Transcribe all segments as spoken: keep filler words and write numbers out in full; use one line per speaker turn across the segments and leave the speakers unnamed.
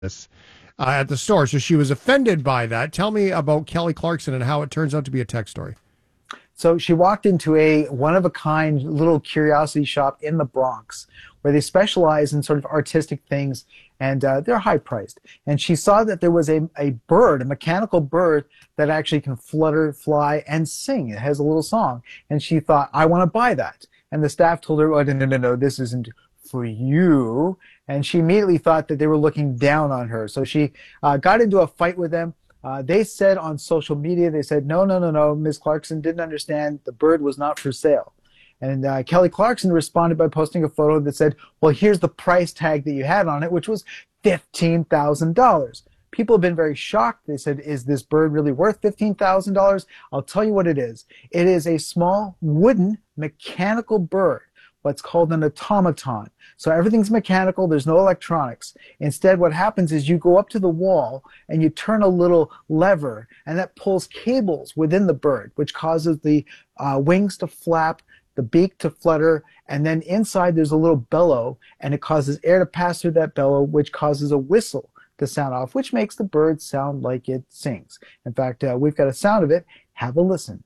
this uh, at the store. So she was offended by that. Tell me about Kelly Clarkson and how it turns out to be a tech story.
So she walked into a one-of-a-kind little curiosity shop in the Bronx where they specialize in sort of artistic things, and uh, they're high-priced. And she saw that there was a, a bird, a mechanical bird that actually can flutter, fly, and sing. It has a little song. And she thought, I want to buy that. And the staff told her, oh, no, no, no, no, this isn't for you. And she immediately thought that they were looking down on her. So she uh, got into a fight with them. Uh, they said on social media, they said, no, no, no, no, Miz Clarkson didn't understand. The bird was not for sale. And uh, Kelly Clarkson responded by posting a photo that said, well, here's the price tag that you had on it, which was fifteen thousand dollars. People have been very shocked. They said, is this bird really worth fifteen thousand dollars? I'll tell you what it is. It is a small wooden mechanical bird, what's called an automaton. So everything's mechanical, there's no electronics. Instead, what happens is you go up to the wall and you turn a little lever, and that pulls cables within the bird, which causes the uh, wings to flap, the beak to flutter, and then inside there's a little bellow, and it causes air to pass through that bellow, which causes a whistle to sound off, which makes the bird sound like it sings. In fact, uh, we've got a sound of it. Have a listen.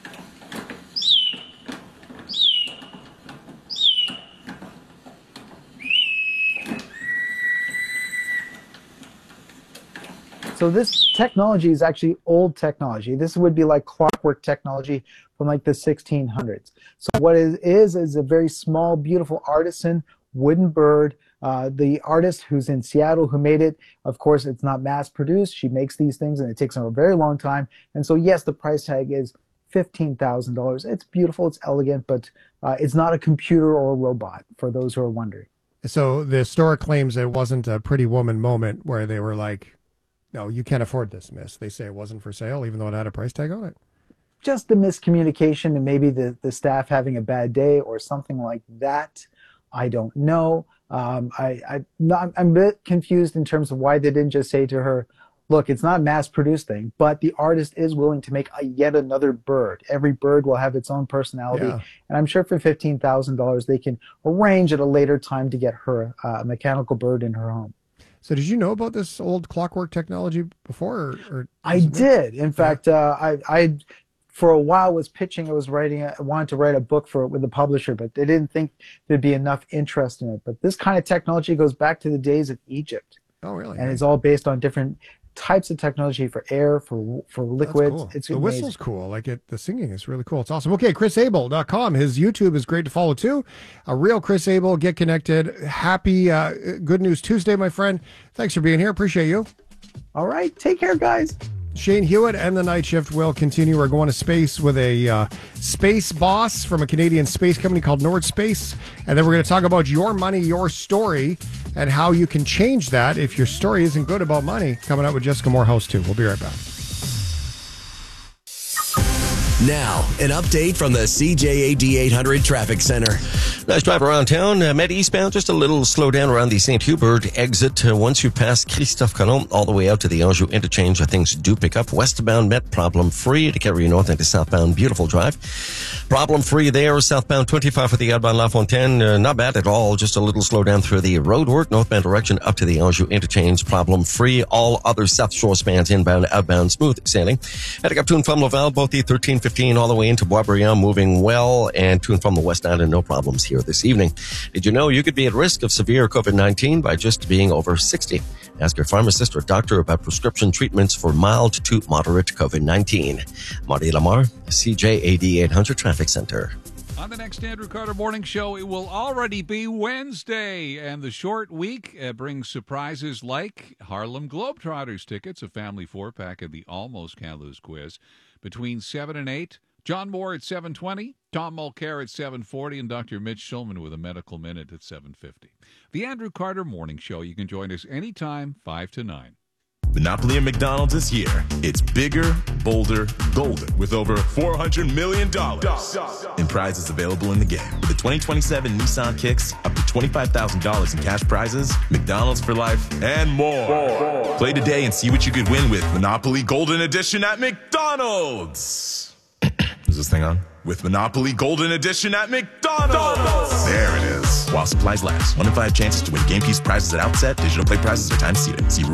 So this technology is actually old technology. This would be like clockwork technology from like the sixteen hundreds. So what it is is a very small, beautiful artisan wooden bird. Uh, the artist who's in Seattle who made it, of course, it's not mass produced. She makes these things and it takes her a very long time. And so yes, the price tag is fifteen thousand dollars. It's beautiful, it's elegant, but uh, it's not a computer or a robot, for those who are wondering.
So the store claims it wasn't a Pretty Woman moment where they were like, no, you can't afford this, miss. They say it wasn't for sale, even though it had a price tag on it.
Just the miscommunication and maybe the, the staff having a bad day or something like that. I don't know. Um, I, I, not, I'm a bit confused in terms of why they didn't just say to her, look, it's not a mass-produced thing, but the artist is willing to make a yet another bird. Every bird will have its own personality. Yeah. And I'm sure for fifteen thousand dollars they can arrange at a later time to get her uh, a mechanical bird in her home.
So did you know about this old clockwork technology before? Or, or
I did. In fact, uh, I, I, for a while was pitching, I was writing, I wanted to write a book for it with the publisher, but they didn't think there'd be enough interest in it. But this kind of technology goes back to the days of Egypt.
Oh, really?
And it's all based on different types of technology for air, for for liquids.
Cool.
It's
the
amazing.
Whistle's cool. Like it, the singing is really cool. It's awesome. Okay, Chris Abel dot com. His YouTube is great to follow too. A real Chris Abel. Get connected. Happy uh, Good News Tuesday, my friend. Thanks for being here. Appreciate you.
All right. Take care, guys.
Shane Hewitt and the Night Shift will continue. We're going to space with a uh, space boss from a Canadian space company called Nord Space. And then we're going to talk about your money, your story, and how you can change that if your story isn't good about money. Coming up with Jessica Morehouse, too. We'll be right back.
Now, an update from the C J A D eight hundred Traffic Center. Nice drive around town. Uh, Met eastbound, just a little slow down around the Saint Hubert exit. Uh, once you pass Christophe Colomb all the way out to the Anjou interchange, uh, things do pick up. Westbound Met problem free to carry you north into southbound. Beautiful drive. Problem free there. Southbound twenty-five for the outbound La Fontaine. Uh, not bad at all. Just a little slow down through the roadwork. Northbound direction up to the Anjou interchange. Problem free. All other South Shore spans inbound, outbound, smooth sailing. Heading up to and from Laval, both the thirteen fifteen all the way into Boisbriand moving well, and to and from the West Island, no problems here this evening. Did you know you could be at risk of severe COVID nineteen by just being over sixty? Ask your pharmacist or doctor about prescription treatments for mild to moderate COVID nineteen. Marty Lamar, C J A D eight hundred Traffic Center.
On the next Andrew Carter Morning Show, it will already be Wednesday, and the short week uh, brings surprises like Harlem Globetrotters tickets, a family four-pack, and the Almost Can't Lose quiz between seven and eight. John Moore at seven twenty, Tom Mulcair at seven forty, and Doctor Mitch Shulman with a medical minute at seven fifty. The Andrew Carter Morning Show. You can join us anytime, five to nine.
Monopoly and McDonald's this year. It's bigger, bolder, golden with over four hundred million dollars in prizes available in the game. With the twenty twenty-seven Nissan Kicks, up to twenty-five thousand dollars in cash prizes, McDonald's for life, and more. more. Play today and see what you could win with Monopoly Golden Edition at McDonald's. Is this thing on? with Monopoly Golden Edition at McDonald's. There it is. While supplies last. One in five chances to win game piece prizes at outset. Digital play prizes are time seated. See